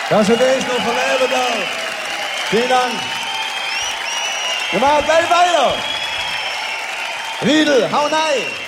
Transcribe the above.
Das ist noch von Elbendorf. Vielen Dank. Wir machen gleich weiter. Riedel, hau rein.